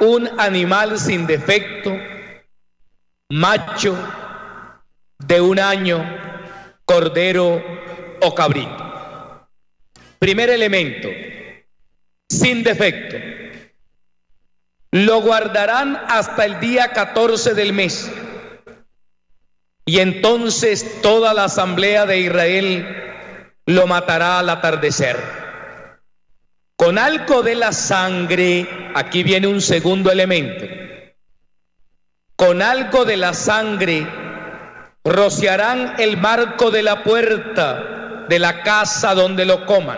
un animal sin defecto, macho, de 1 año, cordero o cabrito. Primer elemento, sin defecto. Lo guardarán hasta el día 14 del mes. Y entonces toda la asamblea de Israel lo matará al atardecer. Con algo de la sangre, aquí viene un segundo elemento. Con algo de la sangre rociarán el marco de la puerta de la casa donde lo coman.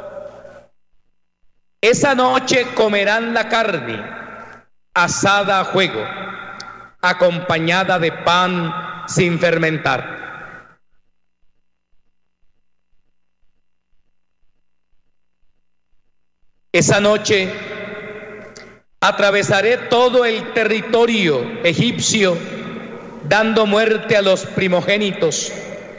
Esa noche comerán la carne asada a fuego, acompañada de pan sin fermentar. Esa noche atravesaré todo el territorio egipcio, dando muerte a los primogénitos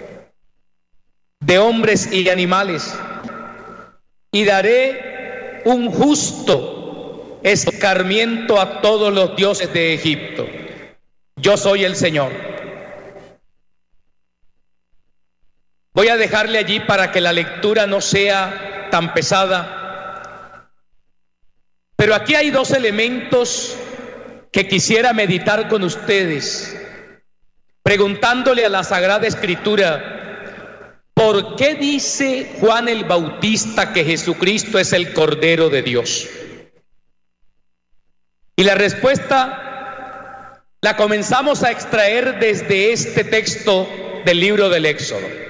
de hombres y animales, y daré un justo escarmiento a todos los dioses de Egipto. Yo soy el Señor. Voy a dejarle allí para que la lectura no sea tan pesada. Pero aquí hay 2 elementos que quisiera meditar con ustedes, preguntándole a la Sagrada Escritura, ¿por qué dice Juan el Bautista que Jesucristo es el Cordero de Dios? Y la respuesta la comenzamos a extraer desde este texto del libro del Éxodo.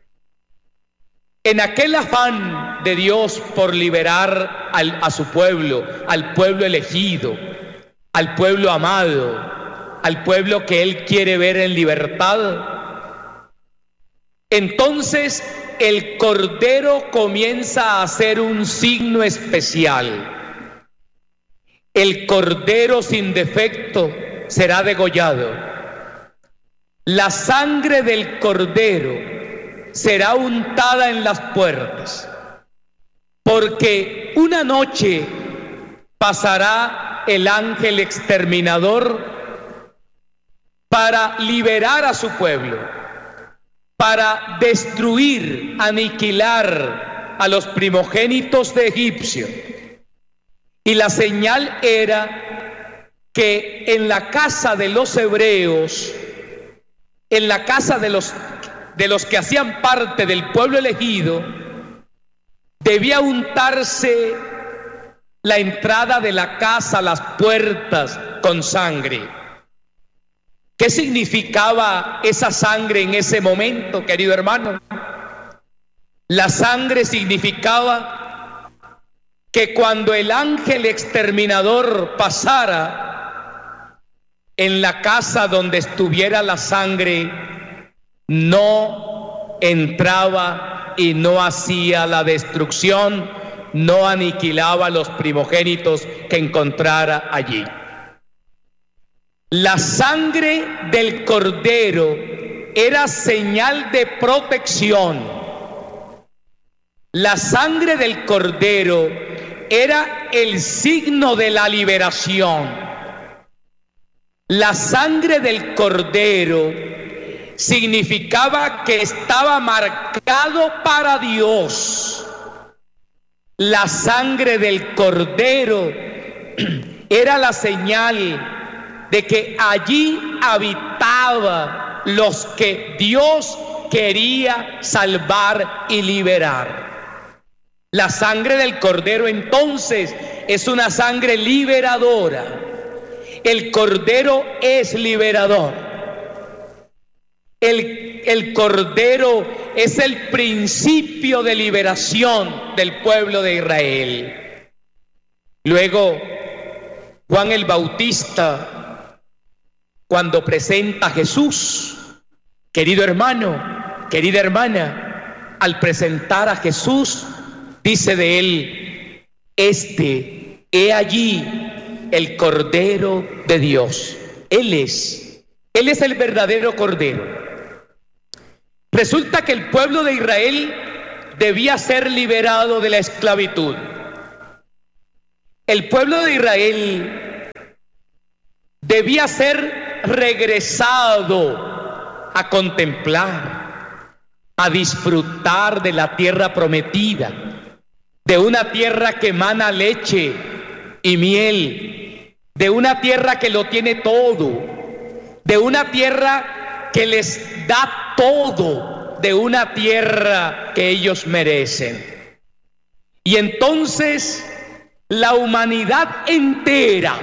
En aquel afán de Dios por liberar a su pueblo, al pueblo elegido, al pueblo amado, al pueblo que Él quiere ver en libertad, entonces el Cordero comienza a ser un signo especial. El Cordero sin defecto será degollado. La sangre del Cordero será untada en las puertas, porque una noche pasará el ángel exterminador para liberar a su pueblo, para destruir, aniquilar a los primogénitos de Egipcio. Y la señal era que en la casa de los hebreos, en la casa de los que hacían parte del pueblo elegido, debía untarse la entrada de la casa, las puertas, con sangre. ¿Qué significaba esa sangre en ese momento, querido hermano? La sangre significaba que cuando el ángel exterminador pasara en la casa donde estuviera la sangre, no entraba y no hacía la destrucción, no aniquilaba a los primogénitos que encontrara allí. La sangre del Cordero era señal de protección. La sangre del Cordero era el signo de la liberación. La sangre del Cordero significaba que estaba marcado para Dios. La sangre del Cordero era la señal de que allí habitaba los que Dios quería salvar y liberar. La sangre del Cordero entonces es una sangre liberadora. El Cordero es liberador. El Cordero es el principio de liberación del pueblo de Israel. Luego, Juan el Bautista, cuando presenta a Jesús, querido hermano, querida hermana, al presentar a Jesús, dice de él: he allí el Cordero de Dios. Él es el verdadero Cordero. Resulta que el pueblo de Israel debía ser liberado de la esclavitud. El pueblo de Israel debía ser regresado a contemplar, a disfrutar de la tierra prometida, de una tierra que emana leche y miel, de una tierra que lo tiene todo, de una tierra que les da todo, de una tierra que ellos merecen. Y entonces la humanidad entera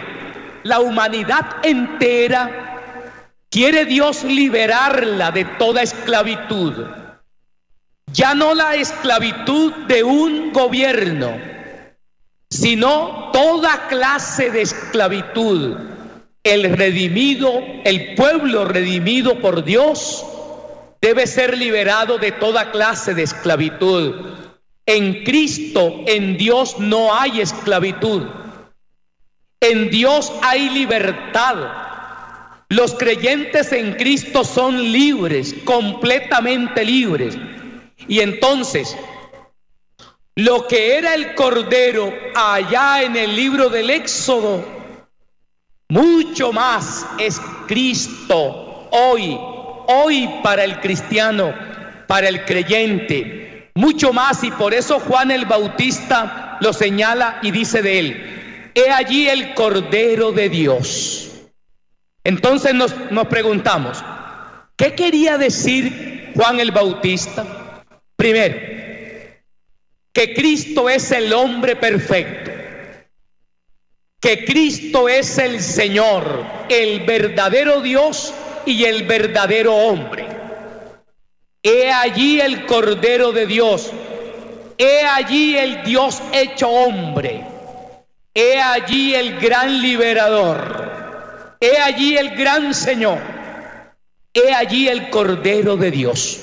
quiere Dios liberarla de toda esclavitud. Ya no la esclavitud de un gobierno, sino toda clase de esclavitud. El redimido, el pueblo redimido por Dios, debe ser liberado de toda clase de esclavitud. En Cristo, en Dios no hay esclavitud. En Dios hay libertad. Los creyentes en Cristo son libres, completamente libres. Y entonces, lo que era el Cordero allá en el libro del Éxodo, mucho más es Cristo hoy para el cristiano, para el creyente, mucho más. Y por eso Juan el Bautista lo señala y dice de él: he allí el Cordero de Dios. Entonces nos preguntamos, ¿qué quería decir Juan el Bautista? Primero, que Cristo es el hombre perfecto, que Cristo es el Señor, el verdadero Dios y el verdadero hombre. He allí el Cordero de Dios, he allí el Dios hecho hombre, he allí el gran liberador, he allí el gran Señor, he allí el Cordero de Dios.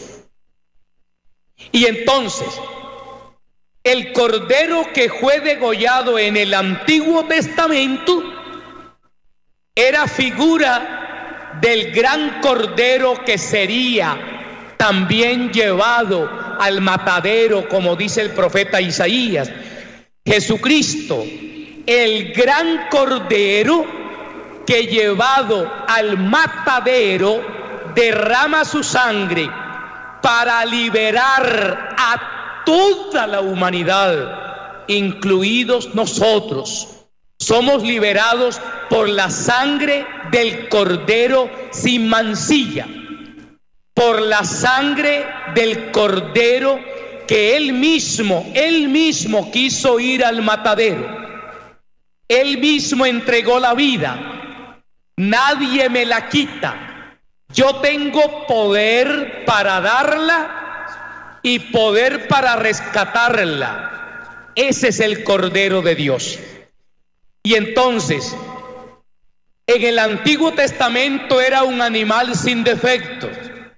Y entonces, el Cordero que fue degollado en el Antiguo Testamento era figura del gran Cordero que sería también llevado al matadero, como dice el profeta Isaías. Jesucristo, el gran Cordero que llevado al matadero derrama su sangre para liberar a toda la humanidad, incluidos nosotros. Somos liberados por la sangre del Cordero sin mancilla, por la sangre del Cordero que Él mismo quiso ir al matadero. Él mismo entregó la vida. Nadie me la quita. Yo tengo poder para darla y poder para rescatarla. Ese es el Cordero de Dios. Y entonces, en el Antiguo Testamento era un animal sin defectos.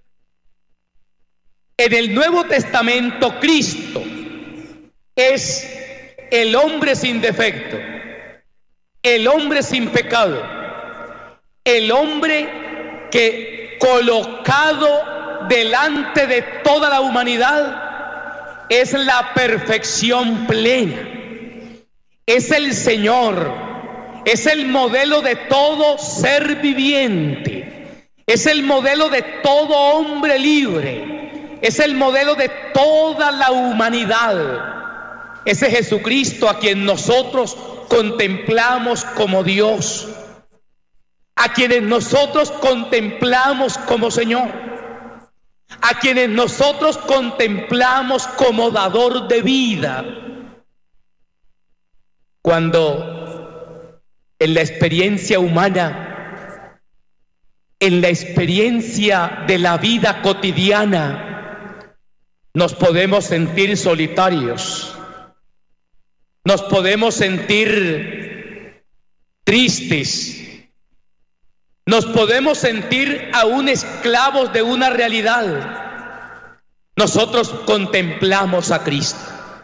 En el Nuevo Testamento, Cristo es el hombre sin defecto, el hombre sin pecado, el hombre que, colocado delante de toda la humanidad, es la perfección plena. Es el Señor, es el modelo de todo ser viviente, es el modelo de todo hombre libre, es el modelo de toda la humanidad. Ese Jesucristo a quien nosotros contemplamos como Dios, a quienes nosotros contemplamos como Señor, a quienes nosotros contemplamos como dador de vida. Cuando en la experiencia humana, en la experiencia de la vida cotidiana, nos podemos sentir solitarios, nos podemos sentir tristes, nos podemos sentir aún esclavos de una realidad. Nosotros contemplamos a Cristo.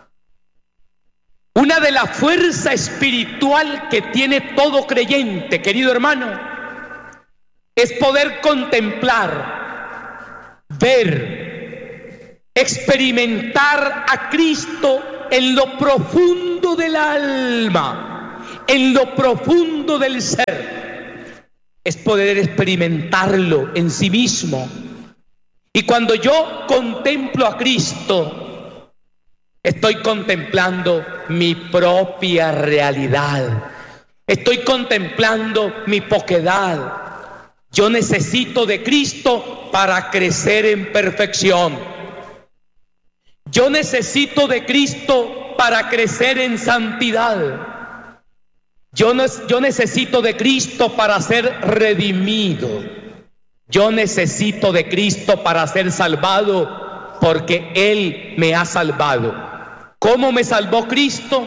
Una de la fuerza espiritual que tiene todo creyente, querido hermano, es poder contemplar, ver, experimentar a Cristo en lo profundo del alma, en lo profundo del ser. es poder experimentarlo en sí mismo. Y cuando yo contemplo a Cristo, estoy contemplando mi propia realidad. Estoy contemplando mi poquedad. Yo necesito de Cristo para crecer en perfección. Yo necesito de Cristo para crecer en santidad. Yo necesito de Cristo para ser redimido. Yo necesito de Cristo para ser salvado, porque Él me ha salvado. ¿Cómo me salvó Cristo?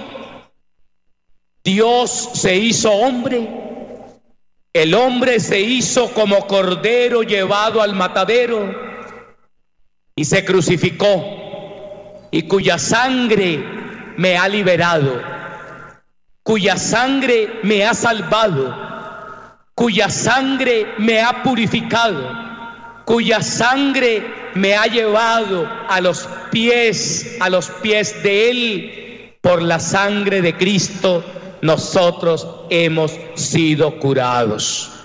Dios se hizo hombre. El hombre se hizo como cordero llevado al matadero y se crucificó, y cuya sangre me ha liberado, cuya sangre me ha salvado, cuya sangre me ha purificado, cuya sangre me ha llevado a los pies de Él. Por la sangre de Cristo nosotros hemos sido curados.